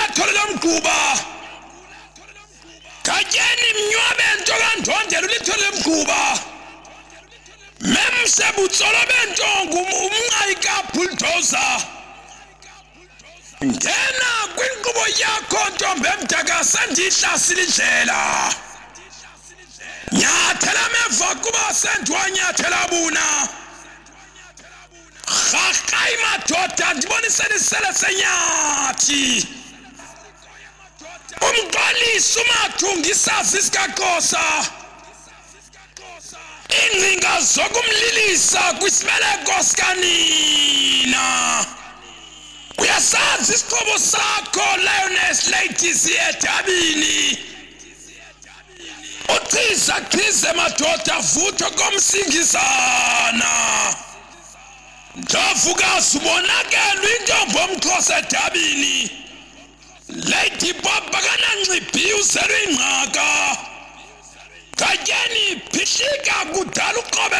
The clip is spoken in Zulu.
tholela mgquba Kajeni mnywabe ntokandondela ulithole mgquba Memsebutsolo bentongu umnqayika bulldozer Ngena kwinqubo yakho ntombi emdaka sendihlasile indlela Nyathela meva kuba sendwa nyathela buna Khakhay madoda ndiboniseni isele senyathi Umqalisi umathunga isazi sikaXhosa Ingcinga zokumlilisa kwisibeleko sikanina Uyasazi isiqobo sakho Lioness Ladies edabini Uchiza chize madoda vutho komsingizana Ndavukazi ubonakala intombi omXhosa edabini Lady Baba kananciphi uzelwe ingqaka Kajeni phihlika kudala uqobe